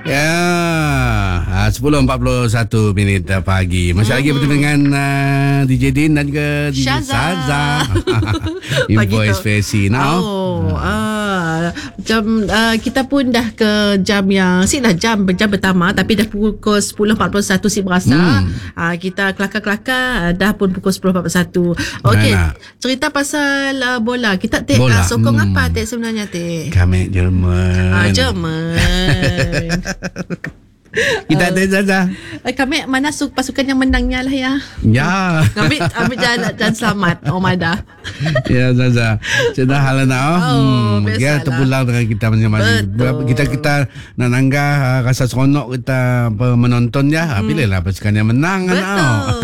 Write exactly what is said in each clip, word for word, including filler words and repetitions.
Ya, sepuluh empat puluh satu minit pagi. Masih hmm. lagi bertemu dengan uh, D J Din dan juga D J Saza. Info Ekspresi now. Oh, uh, jam uh, kita pun dah ke jam yang si dah jam jam pertama, tapi dah pukul sepuluh empat puluh satu si berasa. Hmm. Uh, kita kelakar-kelakar uh, dah pun pukul sepuluh empat puluh satu. Okey, cerita pasal uh, bola. Kita tek uh, sokong hmm. apa tek sebenarnya tek? Kami Jerman. Ah, Jerman. Kita ada Zaza. Uh, kami mana su- pasukan yang menangnya lah ya. Ya. Kami ambil jalan dan selamat. Oh Mada. Ya Zaza. Sudah hal nak. Oh, hmm. Kita terpulang dengan kita masing-masing. Kita kita nak nanggah rasa seronok kita menonton ya. Hmm. Pilihlah pasukan yang menang. Betul.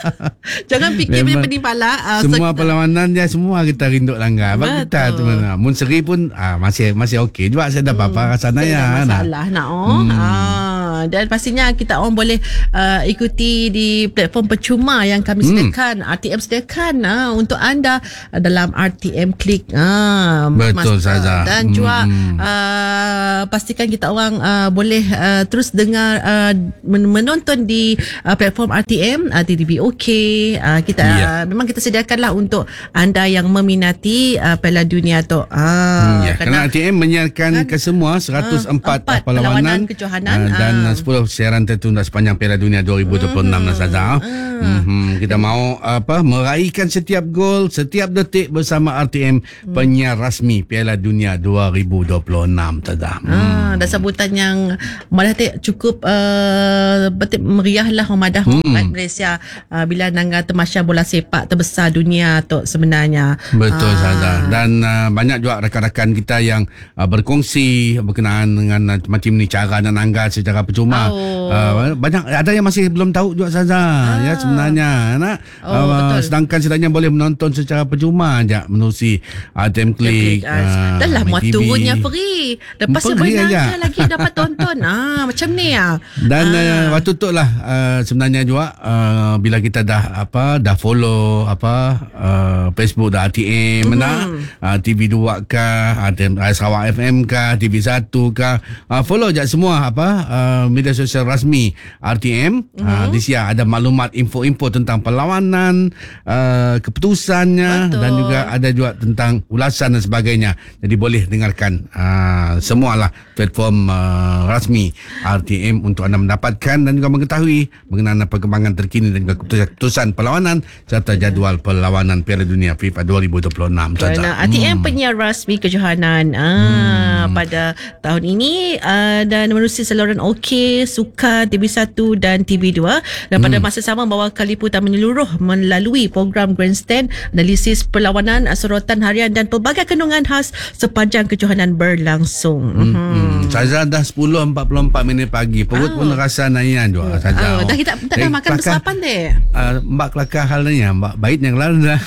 Jangan fikir bila penimbalan. Uh, semua so, perlawanan dia semua kita rindu langgar. Sebab kita tu mana. Mun seri pun ah, masih masih okey juga. Saya dah hmm. apa-apa rasanya ya. Masalah nak oh. Hmm. Ah. Dan pastinya kita orang boleh uh, ikuti di platform percuma yang kami sediakan, hmm. R T M sediakan uh, untuk anda uh, dalam R T M Click. Uh, Betul saja. Dan juga hmm. uh, pastikan kita orang uh, boleh uh, terus dengar uh, menonton di uh, platform R T M, uh, T D B OK. Uh, kita yeah. uh, memang kita sediakanlah untuk anda yang meminati uh, Piala Dunia tu. Uh, hmm, ya. Kerana R T M menyiarkan kan, ke semua seratus empat uh, perlawanan, perlawanan kejohanan uh, dan uh, sepuluh siaran tertunda sepanjang Piala Dunia dua ribu dua puluh enam mm-hmm. saja. Mm-hmm. Kita mahu apa meraihkan setiap gol, setiap detik bersama R T M mm. penyiar rasmi Piala Dunia dua ribu dua puluh enam saja. Ah, mm. dan sambutan yang madah cukup uh, betul meriah lah Madah mm. Malaysia uh, bila nangga temasya bola sepak terbesar dunia tu sebenarnya. Betul ah. saja. Dan uh, banyak juga rakan-rakan kita yang uh, berkongsi berkenaan dengan uh, macam ni cara nangga secara percuma. Oh. Uh, banyak ada yang masih belum tahu juga saja ah. ya sebenarnya nak oh, uh, sedangkan sedangnya boleh menonton secara percuma aja menerusi R T M Click. Uh, dah lah muat turunnya free. Lepas sebenarnya lagi dapat tonton. Ah macam ni ah. Dan ah. uh, waktu tu lah uh, sebenarnya juga uh, bila kita dah apa dah follow apa uh, Facebook dah R T M mm-hmm. nak uh, T V dua kah, R T M Sarawak F M kah, T V satu kah, uh, follow je semua apa uh, media sosial rasmi R T M. Mm-hmm. Uh, di sini ada maklumat info-info tentang perlawanan, uh, keputusannya. Betul. Dan juga ada juga tentang ulasan dan sebagainya. Jadi boleh dengarkan uh, semualah platform uh, rasmi R T M untuk anda mendapatkan dan juga mengetahui mengenai perkembangan terkini dan juga keputusan perlawanan serta jadual perlawanan Piala Dunia FIFA dua ribu dua puluh enam. Kerana R T M hmm. penyiar rasmi kejohanan ah, hmm. pada tahun ini uh, dan menerusi saluran OK, Sukan, T V satu dan T V dua dan pada hmm. masa sama bawakan liputan menyeluruh melalui program Grandstand, analisis perlawanan, sorotan harian dan pelbagai kandungan khas sepanjang kejohanan berlangsung. Hmm. Hmm. Saza dah sepuluh empat puluh empat minit pagi. Perut oh. pun rasa nayan juga Saza. Oh, dah kita tak dah makan bersapan deh. Uh, mbak kelakar halnya, mbak baik yang lalu dah.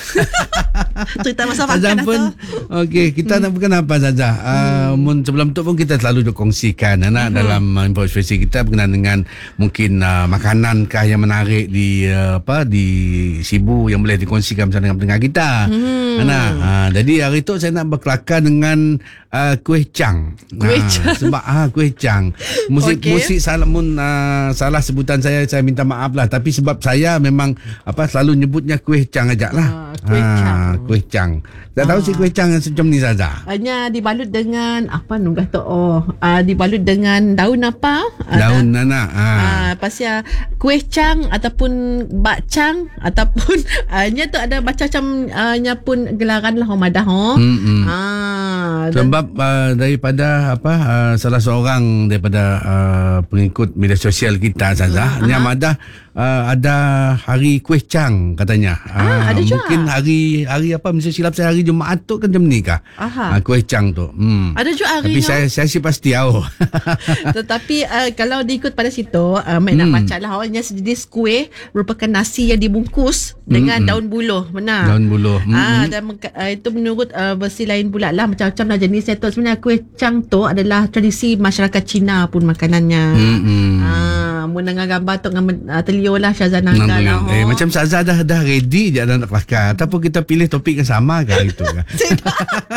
Cerita masa makan pun. Okey, kita hmm. nak bukan apa Saza. Uh, hmm. sebelum tu pun kita selalu kongsikan anak hmm. dalam uh, info ekspresi kita berkenaan dengan mungkin uh, makanan kah yang menarik di uh, apa di Sibu yang boleh dikongsikan bersama dengan pendengar kita. Hmm. Anak, uh, jadi hari tu saya nak berkelakar dengan uh, kuih cang. Kuih uh, cang. Sebab ah kuih cang. Musik okay. musik salah mun uh, salah sebutan saya saya minta maaf lah, tapi sebab saya memang apa selalu nyebutnya kuih cang aja lah. Uh, kuih ah, cang. Kuih cang. Tak uh. tahu si kuih cang macam ni saja. Hanya dibalut dengan apa nunggah tu oh uh, dibalut dengan daun apa? Daun uh, nana. Ah. Uh, pasal kuih cang ataupun bakcang ataupun hanya uh, tu ada macam-macam uh, nya pun gelaran lah Madah oh. Hmm. Ah. Sebab uh, daripada apa uh, salah seorang daripada uh, pengikut media sosial kita saja uh, Madah uh, ada hari kuih cang katanya. Ah, uh, ada juga. Mungkin hari hari apa mesti silap saya hari Jumaat tu kan macam ni kah? Uh, kuih cang tu. Hmm. Ada juga hari. Tapi saya saya sih pasti tahu. Tetapi uh, kalau diikut pada situ uh, main hmm. nak baca lah awalnya sejenis kuih merupakan nasi yang dibungkus dengan hmm. daun buluh. Benar. Daun buluh. Hmm. Ah, dan uh, itu menurut uh, versi lain pula lah macam-macam lah jenisnya tu. Sebenarnya kuih cang tu adalah tradisi masyarakat Cina pun makanannya. Hmm. Ah, mun dengan gambar tu dengan uh, telio lah Syazana lah. Eh, macam Syazah dah dah ready je nak kelakar. Ataupun kita pilih topik yang sama ke itu kan?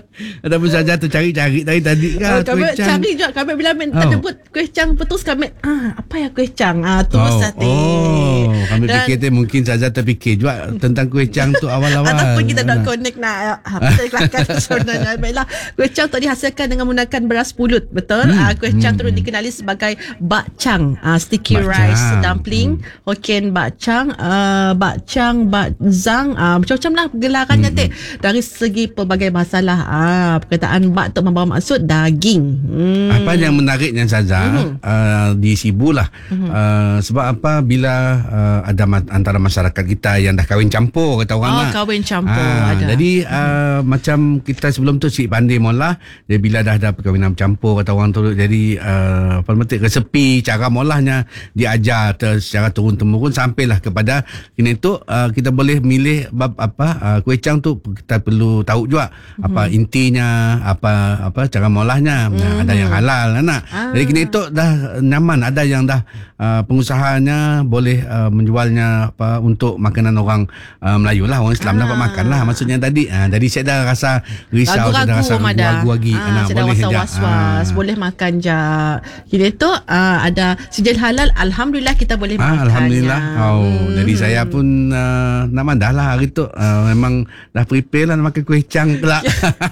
Ataupun saja tu cari-cari tadi tadi kan. Oh, kami cari juga. Kami bila main Oh. ada buat kuih cang terus kami ah apa ya kuih cang ah tu Oh, sate. oh, kami Dan- fikir tu mungkin saja terfikir juga tentang kuih cang tu awal-awal. Ataupun kita nak connect nak apa kelakar sebenarnya. Baiklah, kuih cang tu dihasilkan dengan menggunakan beras pulut, betul? Hmm, Ah, kuih cang hmm, turut dikenali sebagai bak cang, ah, sticky Bak rice cang, dumpling, Hokkien bak cang, ah, bak cang, bak zang, ah, macam-macam lah gelarannya Hmm, tek. Dari segi pelbagai masalah, ah, perkataan bak tu membawa maksud daging. Hmm. Apa yang menariknya saja mm-hmm. uh, di Sibu lah mm-hmm. uh, sebab apa bila uh, ada ma- antara masyarakat kita yang dah kahwin campur kata orang Oh, lah. kahwin campur Ah, ada. Jadi uh, mm-hmm. macam kita sebelum tu si pandai molah dia bila dah ada perkahwinan campur kata orang tu jadi uh, apa nama tu, resepi cara molahnya diajar ter, secara turun temurun sampailah kepada kini tu uh, kita boleh milih bab apa uh, kuih cang tu kita perlu tahu juga mm-hmm. apa intinya apa apa cara molahnya. Mm-hmm. Nah, ada yang halal anak. Ah. Jadi kini tu dah nyaman, ada yang dah uh, pengusahanya boleh uh, menjualnya apa untuk makanan orang uh, Melayu lah, orang Islam ah. dapat makan lah maksudnya tadi. Uh, jadi saya dah rasa risau, saya dah rasa ragu-ragu lagi. Ah, nah, saya dah boleh je. was-was, Ah. boleh makan je. Kira tu uh, ada sijil halal, alhamdulillah kita boleh Ah, makan. Alhamdulillah. Oh, Hmm. jadi saya pun uh, nak mandah lah hari tu. Uh, memang dah prepare lah nak makan kuih cang pula.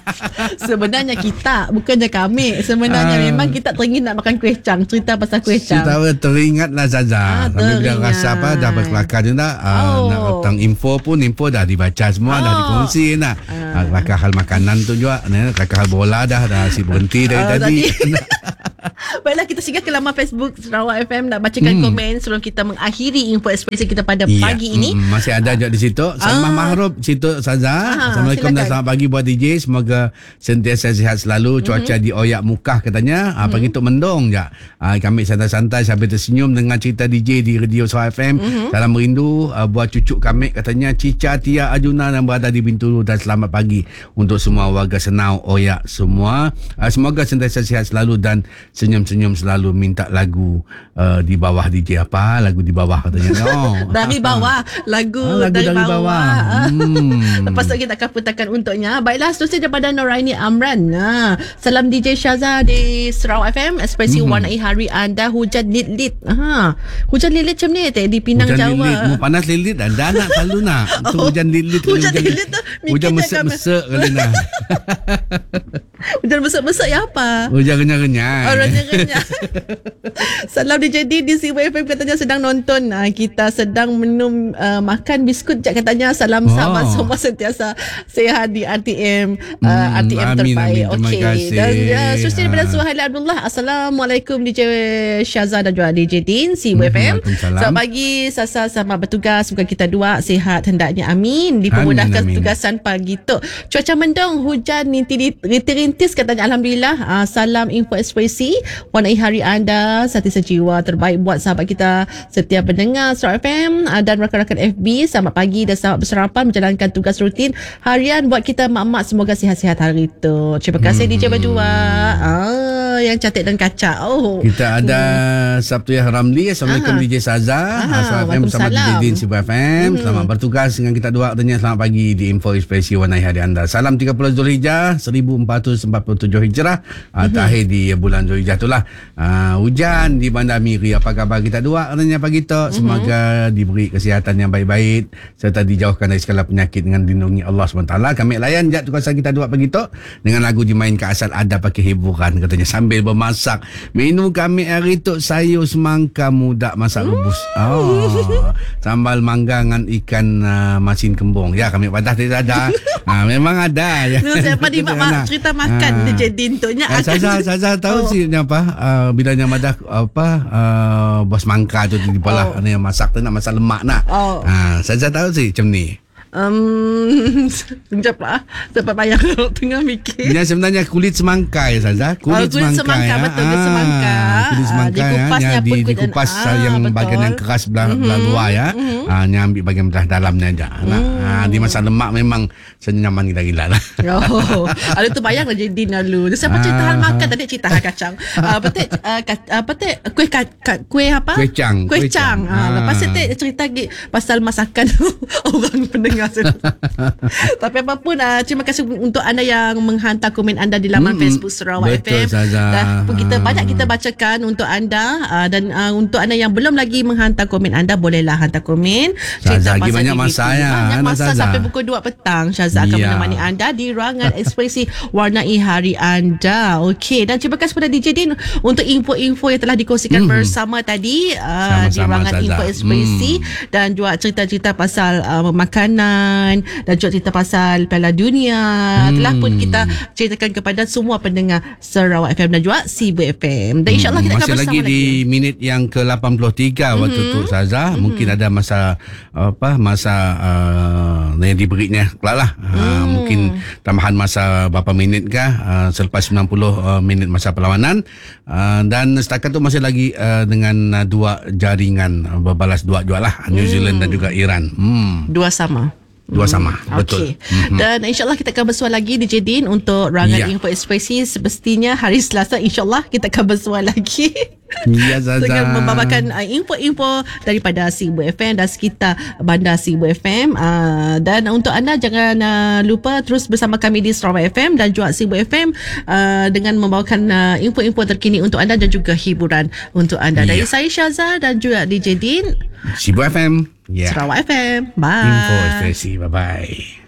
Sebenarnya kita, bukannya kami. Sebenarnya Ah. memang kita teringin nak makan kuih cang, cerita pasal kuih cang. Saya tahu teringat lah saja. Ah, Kami bila teringat. rasa apa dah berkelakar je nak. Uh, Oh. nak tentang info pun info dah dibaca semua, Oh. dah dikongsi nak. Uh, kelakar hal makanan tu juga. Nah, kelakar hal bola dah dah si berhenti dari Oh, tadi. Baiklah, kita singgah ke laman Facebook Sarawak F M nak bacakan hmm. komen sebelum kita mengakhiri info ekspresi kita pada Ya, pagi ini. mm, masih ada juga di situ. Salmah Ah. Mahrub situ Saza. Ah, Assalamualaikum dan silakan. selamat pagi buat D J. Semoga sentiasa sihat selalu. Cuaca mm-hmm. di Oyak Mukah katanya. Ah, pagi tu mendung je. Ah, kami santai-santai sambil tersenyum dengan cerita D J di Radio Sarawak F M. Mm-hmm. Salam merindu uh, buat cucuk kami katanya Cica Tia Ajuna yang berada di Bintulu, dan selamat pagi untuk semua warga Senau Oyak semua. Ah, semoga sentiasa sihat selalu dan senyum-senyum selalu. Minta lagu uh, di bawah D J apa? Lagu di bawah katanya. Oh. Dari bawah lagu, Ah, lagu dari, dari bawah, bawah. Hmm. Lepas tu kita akan putarkan untuknya. Baiklah, seterusnya daripada Noraini Amran. Ha. Salam D J Syaza di Sarawak F M. Ekspresi Hmm. warnai hari anda hujan lit-lit. Ha. Hujan lit-lit macam ni teh di Pinang Hujan Jawa. lilit, mu panas lilit dan dah nak selalu nak. Tu Oh, hujan lilit. hujan lilit tu mikir Hujan je mesek-mesek kali nak. Hujan besar-besar ya apa? Hujan renyah-renyah. Oh, renyah-renyah. Salam D J D di C Y F M katanya sedang nonton. Uh, kita sedang minum uh, makan biskut je katanya. Salam Oh. sahabat semua sentiasa sehat di R T M. Uh, Hmm, R T M amin, terbaik. amin. Terima Okey. kasih. Dan uh, seterusnya daripada Ah. Suhaili Abdullah. Assalamualaikum D J Syaza dan juga D J Din C Y F M. Waalaikumsalam. Selamat pagi Sasa sama bertugas. Semoga kita dua sihat hendaknya. Amin. Dipermudahkan Amin, amin. tugasan pagi tu. Cuaca mendung, hujan rintis-rintis katanya. Alhamdulillah. Uh, salam info ekspresi. Warnai hari anda sati sejiwa terbaik buat sahabat kita setiap pendengar Sarawak F M uh, dan rakan-rakan F B. Selamat pagi dan selamat bersarapan menjalankan tugas rutin harian buat kita mak-mak. Semoga sihat-sihat hari itu. Terima kasih hmm. D J Berdua. Ah, yang cantik dan kacak. Oh. Kita ada Sabtu yang Ramli. Assalamualaikum Aha. D J Saza. Aha, Sarawak F M bersama D J Waalaikumsalam. Din Sibu F M. Hmm. Selamat bertugas dengan kita dua. Katanya selamat pagi di Info Ekspresi Warnai Hari Anda. Salam tiga puluh Zulhijjah seribu empat ratus empat puluh tujuh Hijrah. Uh, terakhir di bulan Zulhijjah itulah. Uh, hujan di Bandar Miri. Apa khabar kita dua? Katanya pagi tu. Semoga diberi kesihatan yang baik-baik serta dijauhkan dari segala penyakit dengan dilindungi Allah subhanahu wa taala. Kami layan jat tugasan kita dua pagi tu dengan lagu dimainkan asal ada pakai hiburan katanya sambil bermasak. Menu kami hari tu sayur semangka muda masak rebus. Oh, sambal mangga dengan ikan uh, masin kembung. Ya, kami padah tidak ada. Ha, memang ada ya. No, siapa di mak cerita makan Ah. D J Din tu nya Eh, Saza, Saza tahu Oh. sih ni apa uh, bila yang madah apa uh, bos mangka tu di polah Oh. ni yang masak tu nak masak lemak nak. Oh. Ha, Saza tahu sih macam ni. Um, sekejap lah. Dapat payah kalau tengah mikir. Dia sebenarnya kulit semangka ya Saza. Kulit, Oh, kulit semangka, ya. betul, kulit semangka. Kulit Ah, semangka ya. dikupasnya Yang di, pun kulit- dikupas ah, yang betul. bahagian yang keras belah, Mhm, belah luar ya. mhm. Ah, yang ambil bahagian belah dalamnya aja. Nah, ah, di masa lemak memang senyaman gila-gila lah. Oh, ada tu bayang je Din lalu. Dia siapa cerita hal makan tadi cerita hal kacang. Ah, apa tu uh, apa tu kuih ka, ka, kuih apa? Kuih cang, Kuih kuih cang. cang. Ah, Ah. lepas tu cerita lagi pasal masakan orang pendengar Tapi apapun, uh, terima kasih untuk anda yang menghantar komen anda di laman mm-hmm. Facebook Sarawak Betul, F M. Zaza. Dan kita banyak kita bacakan untuk anda, uh, dan uh, untuk anda yang belum lagi menghantar komen anda, bolehlah hantar komen. Zaza lagi banyak masa ya. Banyak masa Zaza. sampai pukul dua petang. Syazah akan Ya. menemani anda di ruangan ekspresi warnai hari anda. Okey, dan terima kasih kepada D J Din untuk info-info yang telah dikongsikan mm. bersama tadi uh, di ruangan Zaza. info ekspresi mm. dan juga cerita-cerita pasal uh, makanan dan juga cerita pasal Piala Dunia. Hmm. Telah pun kita ceritakan kepada semua pendengar Sarawak F M dan juga Sibu F M. Dan insyaAllah kita hmm. akan bersama lagi. Masih lagi di minit yang ke lapan puluh tiga mm-hmm. waktu tu Saza. Mm-hmm. Mungkin ada masa apa masa uh, yang diberinya kelak lah. Mm. Uh, mungkin tambahan masa berapa minit kah uh, selepas sembilan puluh uh, minit masa perlawanan. Uh, dan setakat tu masih lagi uh, dengan uh, dua jaringan uh, berbalas dua jual lah. New mm. Zealand dan juga Iran. Hmm. Dua sama. Dua sama, hmm. betul. Okay. Mm-hmm. Dan insyaAllah kita akan bersua lagi D J Din untuk rangan ya. info ekspresi. Semestinya hari Selasa insyaAllah kita akan bersua lagi. Ya, Zaza. Dengan membawakan uh, info-info daripada Sibu F M dan sekitar bandar Sibu F M. Uh, dan untuk anda jangan uh, lupa terus bersama kami di Sarawak F M dan juga Sibu F M uh, dengan membawakan uh, info-info terkini untuk anda dan juga hiburan untuk anda. Dari ya. saya Syazah dan juga D J Din, Sibu F M. Yeah. Sarawak F M. Bye. Info ekspresi. Bye-bye.